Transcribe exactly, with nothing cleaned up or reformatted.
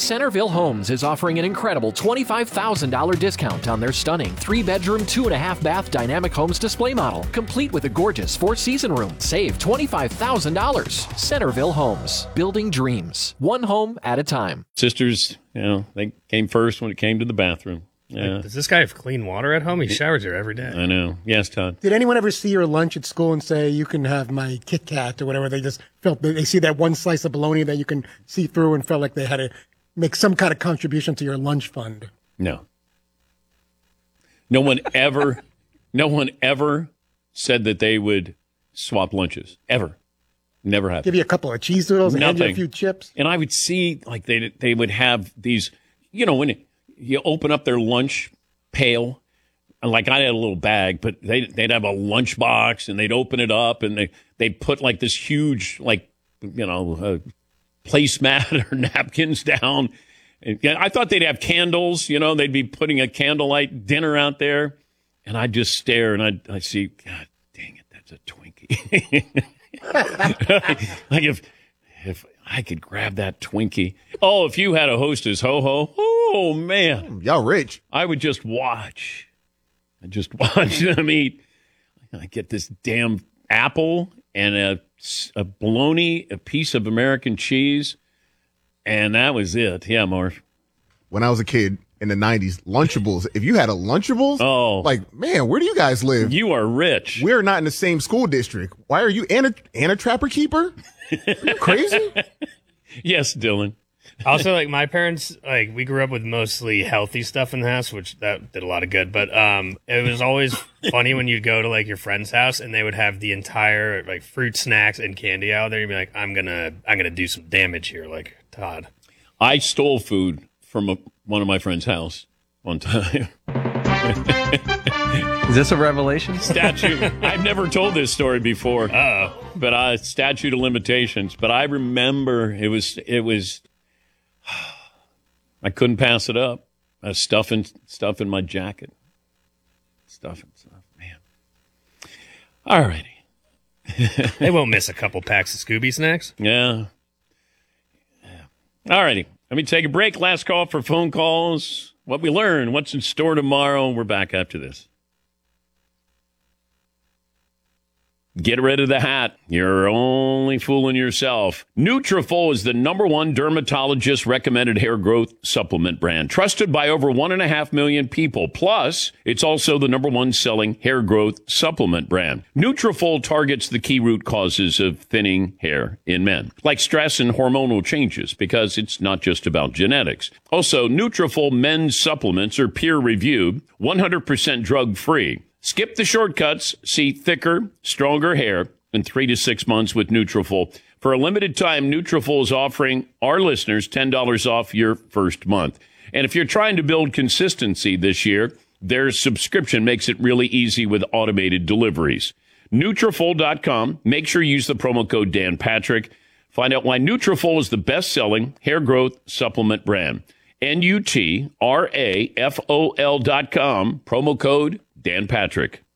Centerville Homes is offering an incredible twenty-five thousand dollars discount on their stunning three-bedroom, two-and-a-half bath Dynamic Homes display model, complete with a gorgeous four-season room. Save twenty-five thousand dollars. Centerville Homes, building dreams, one home at a time. Sisters, you know, they came first when it came to the bathroom. Yeah. Like, does this guy have clean water at home? He showers here every day. I know. Yes, Todd. Did anyone ever see your lunch at school and say, you can have my Kit Kat or whatever? They just felt, they see that one slice of bologna that you can see through and felt like they had to make some kind of contribution to your lunch fund. No. No one ever, no one ever said that they would swap lunches. Ever. Never happened. Give you a couple of cheese doodles and Nothing. hand you a few chips. And I would see, like, they they would have these, you know, when it, you open up their lunch pail, and like I had a little bag, but they, they'd have a lunch box, and they'd open it up, and they, they'd put, like, this huge, like, you know, uh, placemat or napkins down. And, yeah, I thought they'd have candles, you know, they'd be putting a candlelight dinner out there, and I'd just stare, and I'd, I'd see, God dang it, that's a Twinkie. Like, if if I could grab that Twinkie. Oh, if you had a Hostess Ho-Ho, oh, man. Y'all rich. I would just watch. I just watch them eat. I get this damn apple and a, a bologna, a piece of American cheese, and that was it. Yeah, Marv. When I was a kid in the nineties, Lunchables. If you had a Lunchables, oh, like, man, where do you guys live? You are rich. We're not in the same school district. Why are you and a, and a Trapper Keeper? Are you crazy? Yes, Dylan. Also, like, my parents, like, we grew up with mostly healthy stuff in the house, which that did a lot of good. But um, it was always funny when you'd go to, like, your friend's house and they would have the entire, like, fruit, snacks, and candy out there. You'd be like, I'm gonna, I'm gonna do some damage here, like Todd. I stole food from a, one of my friend's house one time. Is this a revelation? Statute. I've never told this story before. Uh-oh. But uh, statute of limitations. But I remember it was, it was, I couldn't pass it up. I was stuffing stuff in my jacket. Stuffing stuff, man. All righty. They won't miss a couple packs of Scooby snacks. Yeah. yeah. All righty. Let me take a break. Last call for phone calls. What we learn, what's in store tomorrow. We're back after this. Get rid of the hat. You're only fooling yourself. Nutrafol is the number one dermatologist-recommended hair growth supplement brand, trusted by over one and a half million people. Plus, it's also the number one selling hair growth supplement brand. Nutrafol targets the key root causes of thinning hair in men, like stress and hormonal changes, because it's not just about genetics. Also, Nutrafol men's supplements are peer-reviewed, one hundred percent drug-free. Skip the shortcuts, see thicker, stronger hair in three to six months with Nutrafol. For a limited time, Nutrafol is offering our listeners ten dollars off your first month. And if you're trying to build consistency this year, their subscription makes it really easy with automated deliveries. Nutrafol dot com. Make sure you use the promo code Dan Patrick. Find out why Nutrafol is the best-selling hair growth supplement brand. N U T R A F O L dot com. Promo code Dan Patrick.